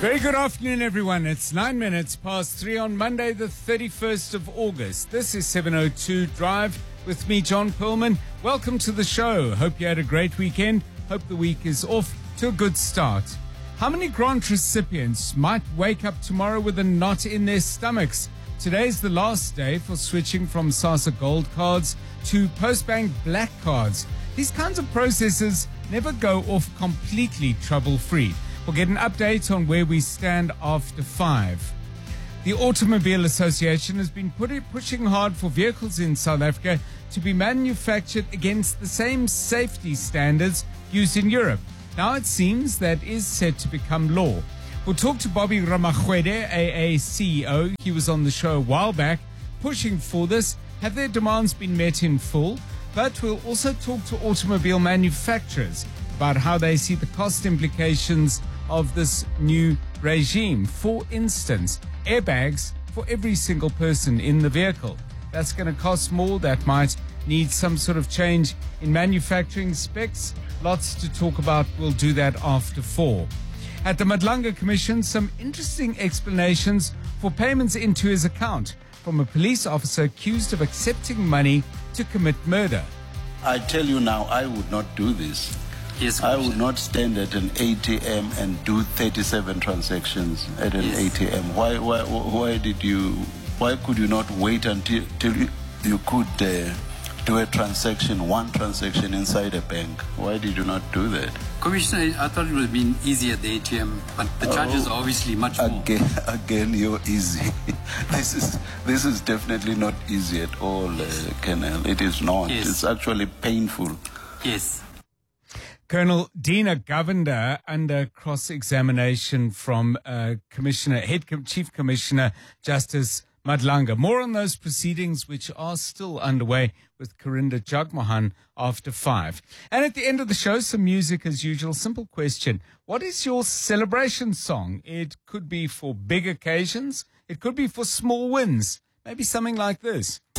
Very good afternoon, everyone. It's 9 minutes past 3 on Monday, the 31st of August. This is 702 Drive with me, John Perlman. Welcome to the show. Hope you had a great weekend. Hope the week is off to a good start. How many grant recipients might wake up tomorrow with a knot in their stomachs? Today's the last day for switching from SASSA Gold cards to Postbank Black cards. These kinds of processes never go off completely trouble-free. We'll get an update on where we stand after 5. The Automobile Association has been pushing hard for vehicles in South Africa to be manufactured against the same safety standards used in Europe. Now it seems that is set to become law. We'll talk to Bobby Ramachwede, AA CEO. He was on the show a while back pushing for this. Have their demands been met in full? But we'll also talk to automobile manufacturers about how they see the cost implications of this new regime. For instance, airbags for every single person in the vehicle. That's going to cost more. That might need some sort of change in manufacturing specs. Lots to talk about. We'll do that after 4. At the Madlanga Commission, some interesting explanations for payments into his account from a police officer accused of accepting money to commit murder. I tell you now, I would not do this. Yes, I would not stand at an ATM and do 37 transactions at an ATM. Why could you not wait until you could do one transaction inside a bank? Why did you not do that? Commissioner, I thought it would have been easy at the ATM, but the charges are obviously much more. Again, you're easy. This is definitely not easy at all, Colonel. It is not. Yes. It's actually painful. Yes. Colonel Dina Govender under cross-examination from Chief Commissioner Justice Madlanga. More on those proceedings, which are still underway, with Karinda Jagmohan after 5. And at the end of the show, some music as usual. Simple question. What is your celebration song? It could be for big occasions. It could be for small wins. Maybe something like this.